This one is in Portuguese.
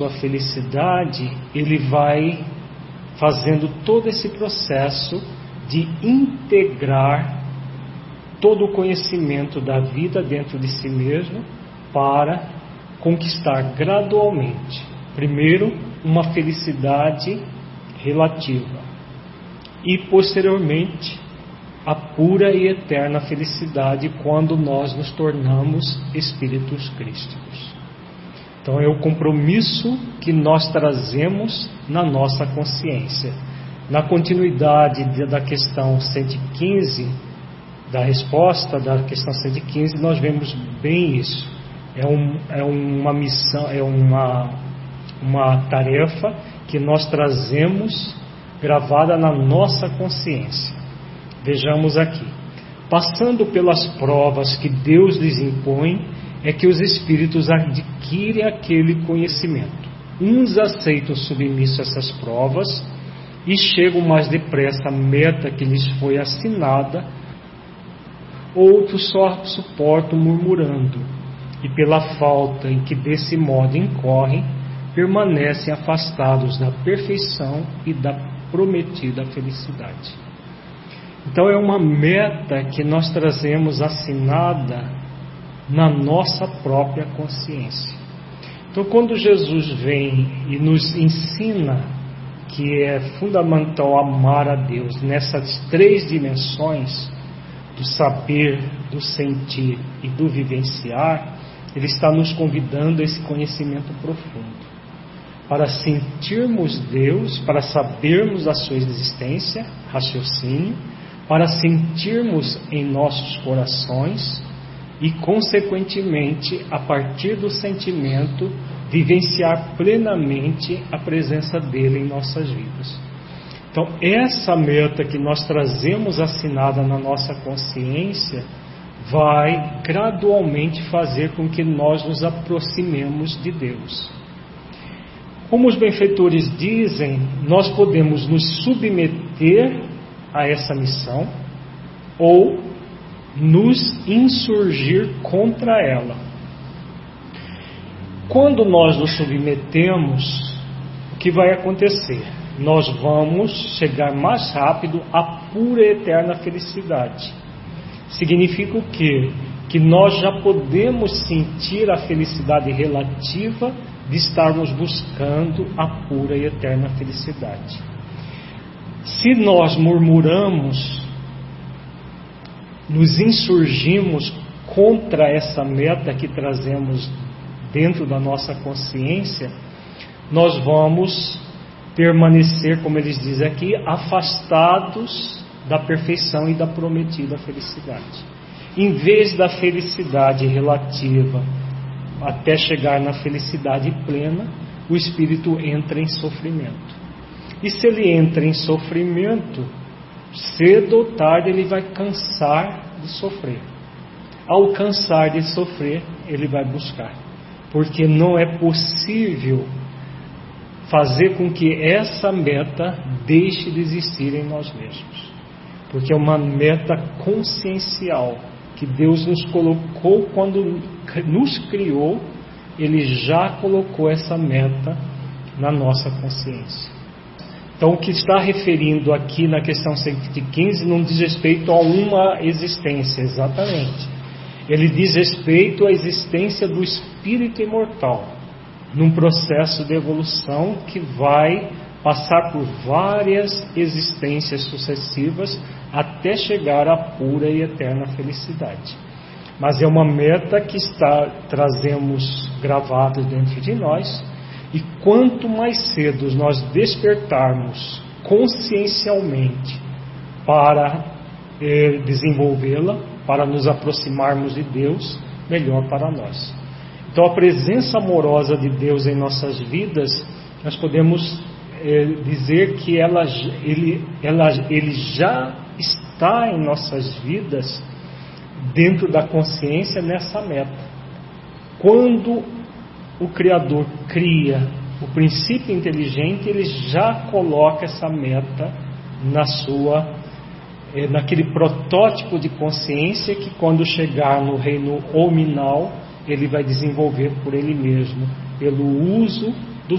sua felicidade, ele vai fazendo todo esse processo de integrar todo o conhecimento da vida dentro de si mesmo para conquistar gradualmente, primeiro, uma felicidade relativa e, posteriormente, a pura e eterna felicidade quando nós nos tornamos espíritos crísticos. Então é o compromisso que nós trazemos na nossa consciência. Na continuidade da questão 115, da resposta da questão 115, nós vemos bem isso. É uma missão, é uma tarefa que nós trazemos gravada na nossa consciência. Vejamos aqui. Passando pelas provas que Deus lhes impõe, é que os espíritos adquirem aquele conhecimento. Uns aceitam submisso a essas provas e chegam mais depressa à meta que lhes foi assinada, outros só suportam murmurando, e pela falta em que desse modo incorrem, permanecem afastados da perfeição e da prometida felicidade. Então é uma meta que nós trazemos assinada na nossa própria consciência. Então quando Jesus vem e nos ensina que é fundamental amar a Deus nessas três dimensões, do saber, do sentir e do vivenciar, Ele está nos convidando a esse conhecimento profundo, para sentirmos Deus, para sabermos a sua existência, raciocínio, para sentirmos em nossos corações e, consequentemente, a partir do sentimento, vivenciar plenamente a presença dele em nossas vidas. Então, essa meta que nós trazemos assinada na nossa consciência vai gradualmente fazer com que nós nos aproximemos de Deus. Como os benfeitores dizem, nós podemos nos submeter a essa missão ou nos insurgir contra ela. Quando nós nos submetemos, o que vai acontecer? Nós vamos chegar mais rápido à pura e eterna felicidade. Significa o quê? Que nós já podemos sentir a felicidade relativa de estarmos buscando a pura e eterna felicidade. Se nós murmuramos, nos insurgimos contra essa meta que trazemos dentro da nossa consciência, nós vamos permanecer, como eles dizem aqui, afastados da perfeição e da prometida felicidade. Em vez da felicidade relativa até chegar na felicidade plena, o espírito entra em sofrimento. E se ele entra em sofrimento, cedo ou tarde ele vai cansar de sofrer. Ao cansar de sofrer, ele vai buscar. Porque não é possível fazer com que essa meta deixe de existir em nós mesmos. Porque é uma meta consciencial que Deus nos colocou quando nos criou. Ele já colocou essa meta na nossa consciência. Então, o que está referindo aqui na questão 115 não diz respeito a uma existência, exatamente. Ele diz respeito à existência do espírito imortal, num processo de evolução que vai passar por várias existências sucessivas até chegar à pura e eterna felicidade. Mas é uma meta que trazemos gravada dentro de nós, e quanto mais cedo nós despertarmos consciencialmente para desenvolvê-la, para nos aproximarmos de Deus, melhor para nós. Então, a presença amorosa de Deus em nossas vidas, nós podemos dizer que ele já está em nossas vidas, dentro da consciência, nessa meta. Quando o Criador cria o princípio inteligente, ele já coloca essa meta naquele protótipo de consciência que, quando chegar no reino hominal, ele vai desenvolver por ele mesmo, pelo uso